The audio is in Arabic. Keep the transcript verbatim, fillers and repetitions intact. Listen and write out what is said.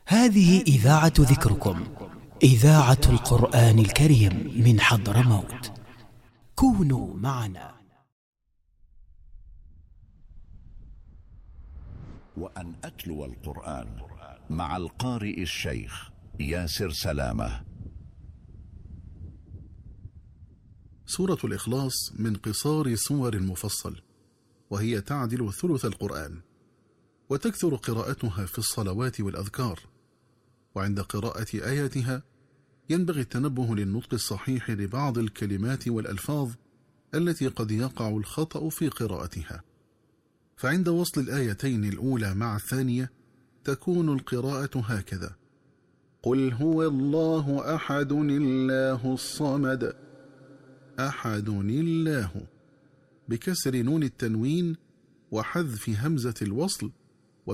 هذه إذاعة ذكركم، إذاعة القرآن الكريم من حضرموت. كونوا معنا. وأن أتلو القرآن مع القارئ الشيخ ياسر سلامة. سورة الإخلاص من قصار سور المفصل، وهي تعدل ثلث القرآن، وتكثر قراءتها في الصلوات والأذكار. وعند قراءة آياتها ينبغي التنبه للنطق الصحيح لبعض الكلمات والألفاظ التي قد يقع الخطأ في قراءتها. فعند وصل الآيتين الأولى مع الثانية تكون القراءة هكذا: قل هو الله أحد الله الصمد. أحد الله، بكسر نون التنوين وحذف همزة الوصل